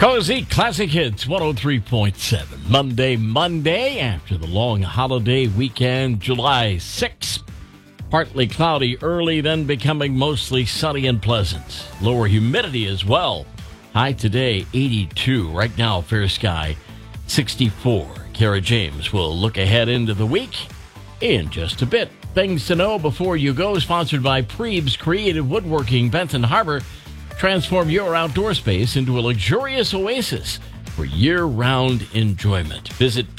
Cozy Classic Hits 103.7. Monday after the long holiday weekend, July 6th. Partly cloudy early, then becoming mostly sunny and pleasant. Lower humidity as well. High today, 82. Right now, fair sky, 64. Kara James will look ahead into the week in just a bit. Things to know before you go, sponsored by Prebes Creative Woodworking, Benton Harbor. Transform your outdoor space into a luxurious oasis for year-round enjoyment. Visit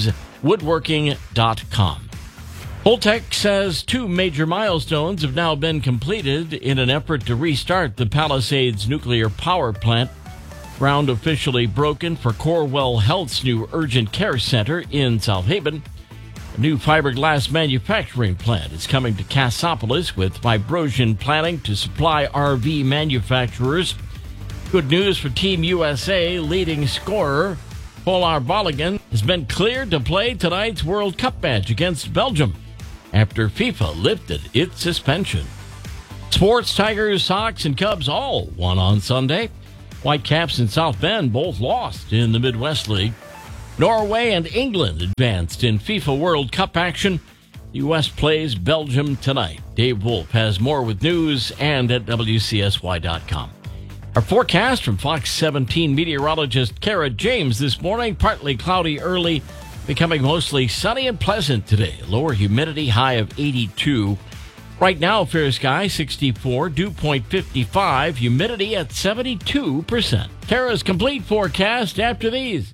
PrebesWoodworking.com. Holtec says 2 major milestones have now been completed in an effort to restart the Palisades nuclear power plant. Ground officially broken for Corewell Health's new urgent care center in South Haven. A new fiberglass manufacturing plant is coming to Cassopolis with Vibrosion planning to supply RV manufacturers. Good news for Team USA. Leading scorer Polar Balogun has been cleared to play tonight's World Cup match against Belgium after FIFA lifted its suspension. Sports, Tigers, Sox, and Cubs all won on Sunday. Whitecaps and South Bend both lost in the Midwest League. Norway and England advanced in FIFA World Cup action. The U.S. plays Belgium tonight. Dave Wolf has more with news and at WCSY.com. Our forecast from Fox 17 meteorologist Kara James this morning. Partly cloudy early, becoming mostly sunny and pleasant today. Lower humidity, high of 82. Right now, fair sky, 64. Dew point 55. Humidity at 72%. Kara's complete forecast after these.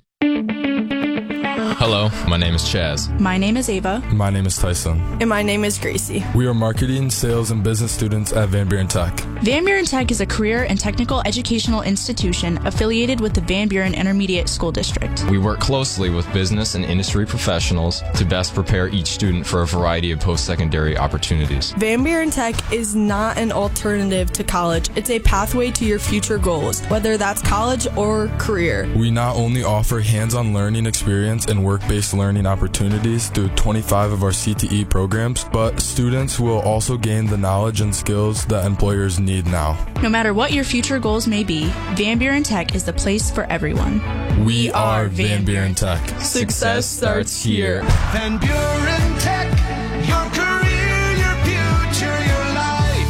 Hello, my name is Chaz. My name is Ava. My name is Tyson. And my name is Gracie. We are marketing, sales, and business students at Van Buren Tech. Van Buren Tech is a career and technical educational institution affiliated with the Van Buren Intermediate School District. We work closely with business and industry professionals to best prepare each student for a variety of post-secondary opportunities. Van Buren Tech is not an alternative to college. It's a pathway to your future goals, whether that's college or career. We not only offer hands-on learning experience and work-based learning opportunities through 25 of our CTE programs, but students will also gain the knowledge and skills that employers need now. No matter what your future goals may be, Van Buren Tech is the place for everyone. We are Van Buren Tech. Success starts here. Van Buren Tech, your career, your future, your life.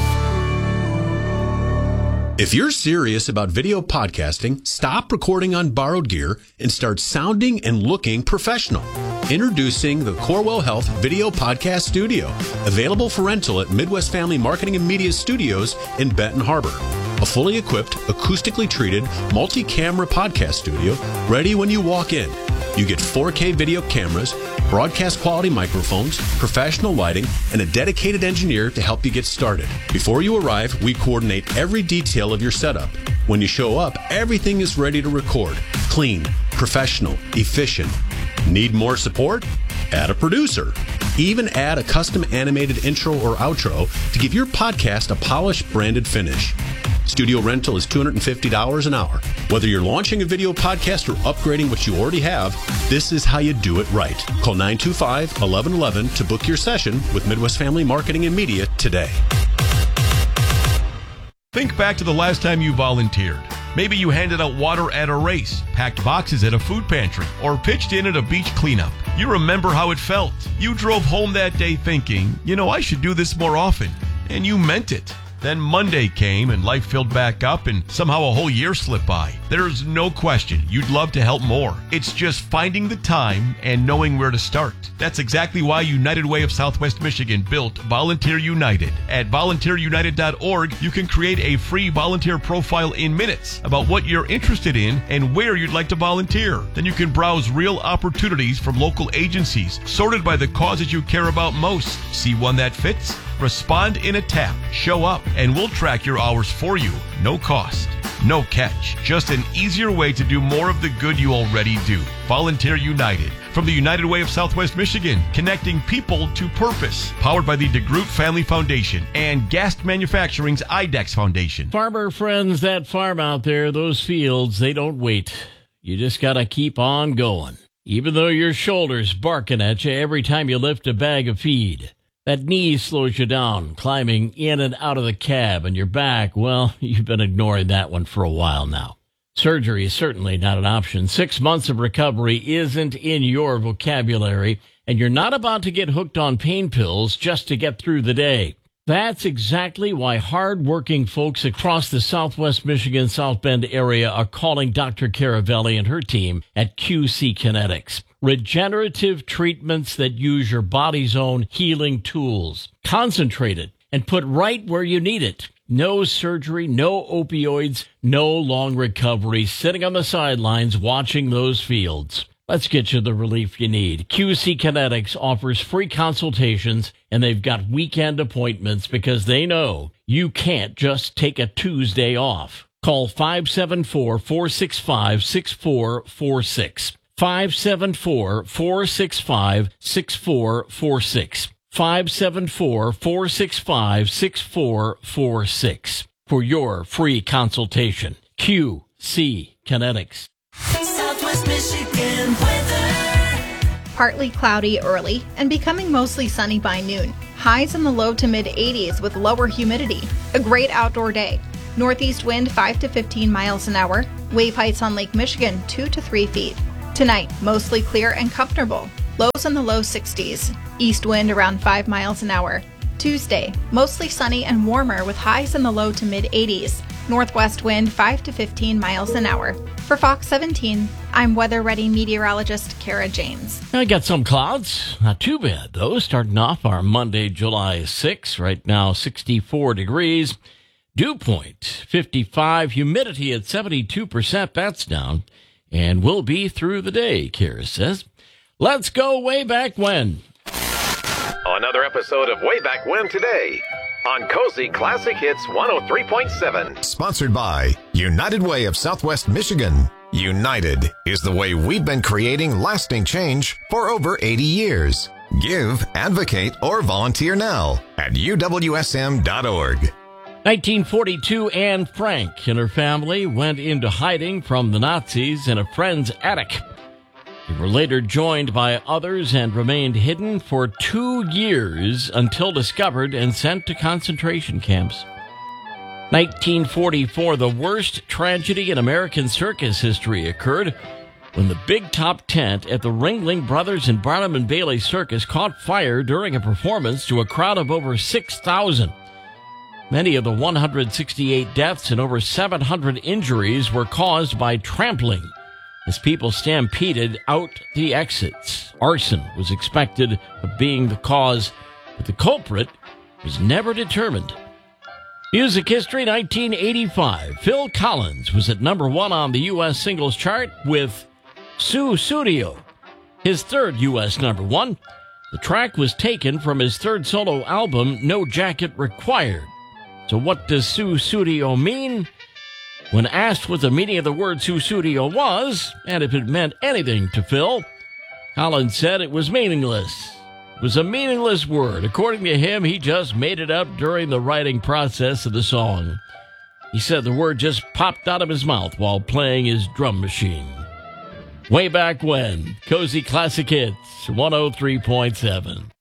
If you're serious about video podcasting, stop recording on borrowed gear and start sounding and looking professional. Introducing the Corewell Health Video Podcast Studio, available for rental at Midwest Family Marketing and Media Studios in Benton Harbor. A fully equipped, acoustically treated, multi-camera podcast studio ready when you walk in. You get 4K video cameras, broadcast quality microphones, professional lighting, and a dedicated engineer to help you get started. Before you arrive, we coordinate every detail of your setup. When you show up, everything is ready to record. Clean, professional, efficient. Need more support? Add a producer. Even add a custom animated intro or outro to give your podcast a polished, branded finish. Studio rental is $250 an hour. Whether you're launching a video podcast or upgrading what you already have, this is how you do it right. Call 925-1111 to book your session with Midwest Family Marketing and Media today. Think back to the last time you volunteered. Maybe you handed out water at a race, packed boxes at a food pantry, or pitched in at a beach cleanup. You remember how it felt. You drove home that day thinking, I should do this more often. And you meant it. Then Monday came and life filled back up and somehow a whole year slipped by. There's no question you'd love to help more. It's just finding the time and knowing where to start. That's exactly why United Way of Southwest Michigan built Volunteer United. At volunteerunited.org, you can create a free volunteer profile in minutes about what you're interested in and where you'd like to volunteer. Then you can browse real opportunities from local agencies, sorted by the causes you care about most. See one that fits? Respond in a tap, show up, and we'll track your hours for you. No cost, no catch. Just an easier way to do more of the good you already do. Volunteer United. From the United Way of Southwest Michigan, connecting people to purpose. Powered by the DeGroot Family Foundation and Gast Manufacturing's IDEX Foundation. Farmer friends, that farm out there, those fields, they don't wait. You just got to keep on going. Even though your shoulder's barking at you every time you lift a bag of feed. That knee slows you down, climbing in and out of the cab, and your back, well, you've been ignoring that one for a while now. Surgery is certainly not an option. 6 months of recovery isn't in your vocabulary, and you're not about to get hooked on pain pills just to get through the day. That's exactly why hard-working folks across the Southwest Michigan, South Bend area are calling Dr. Caravelli and her team at QC Kinetics. Regenerative treatments that use your body's own healing tools, concentrated and put right where you need it. No surgery, no opioids, no long recovery, sitting on the sidelines watching those fields. Let's get you the relief you need. QC Kinetics offers free consultations, and they've got weekend appointments because they know you can't just take a Tuesday off. Call 574-465-6446. 574-465-6446. 574-465-6446 for your free consultation. QC Kinetics. Southwest Michigan weather. Partly cloudy early and becoming mostly sunny by noon. Highs in the low to mid 80s with lower humidity. A great outdoor day. Northeast wind 5 to 15 miles an hour. Wave heights on Lake Michigan 2 to 3 feet. Tonight, mostly clear and comfortable. Lows in the low 60s. East wind around 5 miles an hour. Tuesday, mostly sunny and warmer with highs in the low to mid 80s. Northwest wind 5 to 15 miles an hour. For Fox 17, I'm Weather Ready meteorologist Kara James. I got some clouds. Not too bad, though. Starting off our Monday, July 6th. Right now, 64 degrees. Dew point, 55. Humidity at 72%. That's down. And will be through the day, Kara says. Let's go way back when. Another episode of Way Back When today on Cozy Classic Hits 103.7. Sponsored by United Way of Southwest Michigan. United is the way we've been creating lasting change for over 80 years. Give, advocate, or volunteer now at uwsm.org. 1942, Anne Frank and her family went into hiding from the Nazis in a friend's attic. They were later joined by others and remained hidden for 2 years until discovered and sent to concentration camps. 1944, the worst tragedy in American circus history occurred when the big top tent at the Ringling Brothers and Barnum and Bailey Circus caught fire during a performance to a crowd of over 6,000. Many of the 168 deaths and over 700 injuries were caused by trampling as people stampeded out the exits. Arson was expected of being the cause, but the culprit was never determined. Music history, 1985. Phil Collins was at number 1 on the U.S. singles chart with Sussudio, his third U.S. number 1. The track was taken from his third solo album, No Jacket Required. So what does Sussudio mean? When asked what the meaning of the word Sussudio was, and if it meant anything to Phil, Collins said it was meaningless. It was a meaningless word. According to him, he just made it up during the writing process of the song. He said the word just popped out of his mouth while playing his drum machine. Way back when, Cozy Classic Hits, 103.7.